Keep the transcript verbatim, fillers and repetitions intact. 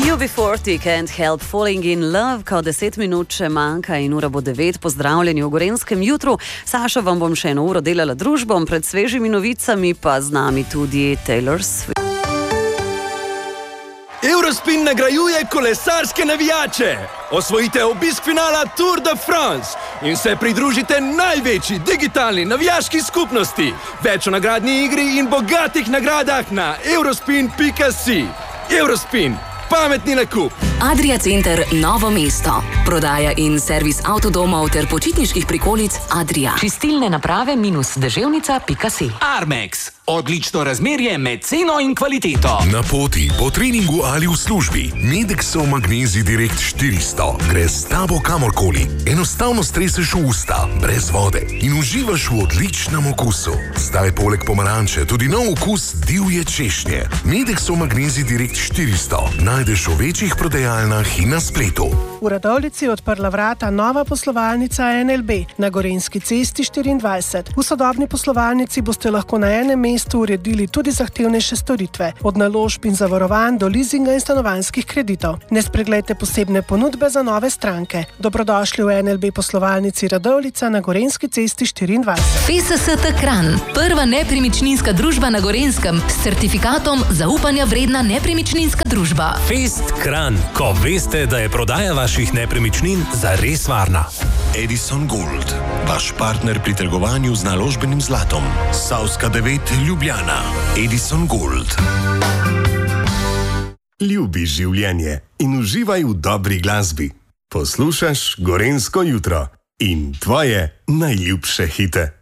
U B forty Can't Help Falling in Love, ko deset minut še manjka in ura bo devet. Pozdravljeni v Gorenjskem jutru. Saša, vam bom še eno uro delala družbo, pred svežimi novicami pa z nami tudi Taylor Swift. Eurospin nagrajuje kolesarske navijače. Osvojite obisk finala Tour de France in se pridružite največji digitalni navijaški skupnosti. Več o nagradni igri in bogatih nagradah na eurospin pika si. Eurospin. Pametni nakup. Adria Center Novo mesto. Prodaja in servis avtodomov ter počitniških prikolic Adria. Čistilne naprave minus deževnica pika si. Armex. Odlično razmerje med ceno in kvaliteto. Na poti, po treningu ali v službi. Medexov Magnezij Direkt štiristo. Gre s tabo kamorkoli. Enostavno streseš v usta, brez vode in uživaš v odličnem okusu. Zdaj poleg pomaranče tudi nov okus divje češnje. Medexov Magnezij Direkt štiristo. Najdeš v večjih prodajalnah in na spletu. V Radovljici je odprla vrata nova poslovalnica N L B na Gorenjski cesti štiriindvajset. V sodobni poslovalnici boste lahko na enem mestu uredili tudi zahtevnejše storitve, od naložb in zavarovanj do lizinga in stanovanjskih kreditov. Ne spreglejte posebne ponudbe za nove stranke. Dobrodošli v N L B poslovalnici Radovljica na Gorenjski cesti štiriindvajset. F S S T Kranj, prva nepremičninska družba na Gorenjskem s certifikatom zaupanja vredna nepremičninska družba. Fest Kranj, ko veste, da je prodaja vaših nepremičnin zares varna. Edison Gold, vaš partner pri trgovanju z naložbenim zlatom. Savska devet, Ljubljana. Edison Gold. Ljubi življenje in uživaj v dobri glasbi. Poslušaš Gorenjsko jutro in tvoje najljubše hite.